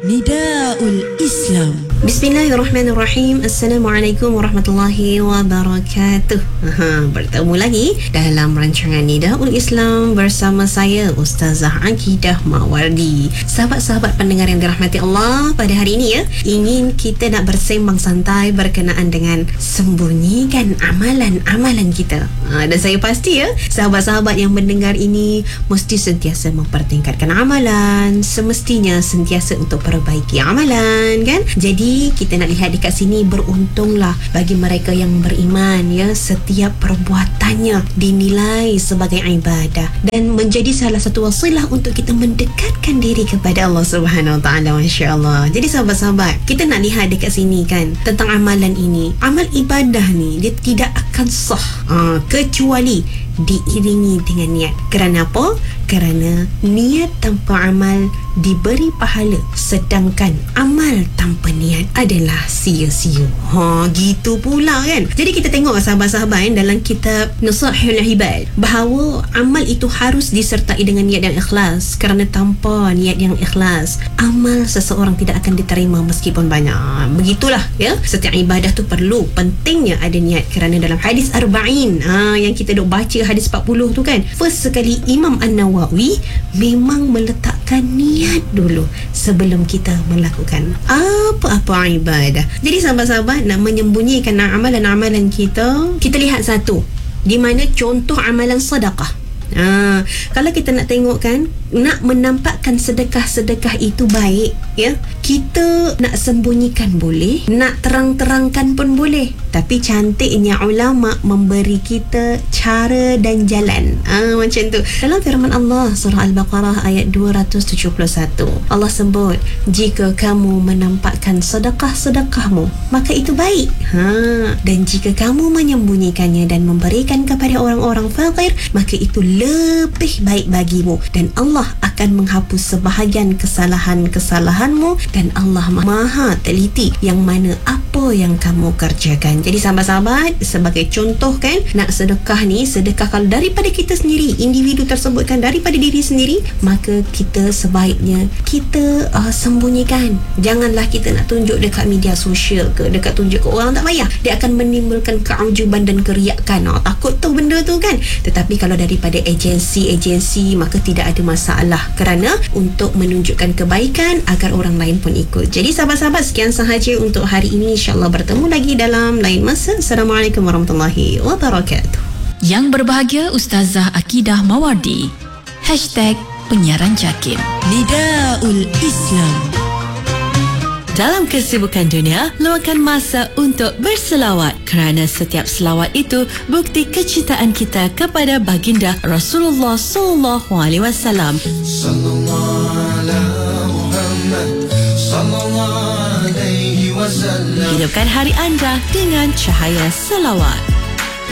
Nidaul Islam. Bismillahirrahmanirrahim. Assalamualaikum warahmatullahi wabarakatuh. Bertemu lagi dalam rancangan Nidaul Islam bersama saya Ustazah Akidah Mawardi. Sahabat-sahabat pendengar yang dirahmati Allah, pada hari ini ingin kita nak bersembang santai berkenaan dengan sembunyikan amalan-amalan kita. Dan saya pasti sahabat-sahabat yang mendengar ini mesti sentiasa mempertingkatkan amalan, semestinya sentiasa untuk perbaiki amalan, kan? Jadi kita nak lihat dekat sini, beruntunglah bagi mereka yang beriman, setiap perbuatannya dinilai sebagai ibadah dan menjadi salah satu wasilah untuk kita mendekatkan diri kepada Allah Subhanahu Wa Taala. Masya-Allah. Jadi sahabat-sahabat, kita nak lihat dekat sini kan tentang amalan ini. Amal ibadah ni dia tidak akan sah kecuali diiringi dengan niat. Kerana apa? Kerana niat tanpa amal diberi pahala, sedangkan amal tanpa niat adalah sia-sia. Gitu pula kan. Jadi kita tengok sahabat-sahabat dalam kitab Nusahul Ibad bahawa amal itu harus disertai dengan niat yang ikhlas. Kerana tanpa niat yang ikhlas, amal seseorang tidak akan diterima meskipun banyak. Begitulah setiap ibadah tu perlu, pentingnya ada niat. Kerana dalam hadis Arba'in yang kita duk baca, hadis 40 tu kan, first sekali Imam An-Nawawi memang meletakkan niat dulu sebelum kita melakukan apa-apa ibadah. Jadi sahabat-sahabat, nak menyembunyikan amalan-amalan kita, kita lihat satu, di mana contoh amalan sedekah. Kalau kita nak tengok kan, nak menampakkan sedekah-sedekah itu baik, kita nak sembunyikan boleh, nak terang-terangkan pun boleh. Tapi cantiknya ulama memberi kita cara dan jalan. Macam tu. Dalam firman Allah surah Al-Baqarah ayat 271, Allah sebut, jika kamu menampakkan sedekah-sedekahmu, maka itu baik. Dan jika kamu menyembunyikannya dan memberikan kepada orang-orang fakir, maka itu lebih baik bagimu, dan Allah akan menghapus sebahagian kesalahan-kesalahanmu, dan Allah Maha teliti yang mana apa yang kamu kerjakan. Jadi sahabat-sahabat, sebagai contoh kan, nak sedekah ni, sedekah kalau daripada kita sendiri, individu tersebut kan, daripada diri sendiri, maka kita sebaiknya kita sembunyikan. Janganlah kita nak tunjuk dekat media sosial ke, dekat tunjuk ke orang, tak payah. Dia akan menimbulkan keaujuban dan keriakan. Takut tu benda tu kan. Tetapi kalau daripada agensi, maka tidak ada masalah, kerana untuk menunjukkan kebaikan agar orang lain pun ikut. Jadi sahabat-sahabat, sekian sahaja untuk hari ini. InsyaAllah bertemu lagi dalam lain masa. Assalamualaikum warahmatullahi wabarakatuh. Yang berbahagia Ustazah Akidah Mawardi. #Penyiaran Jakim. Nidaul Islam. Dalam kesibukan dunia, luangkan masa untuk berselawat, kerana setiap selawat itu bukti kecintaan kita kepada baginda Rasulullah sallallahu alaihi wasallam. Hidupkan hari anda dengan cahaya selawat.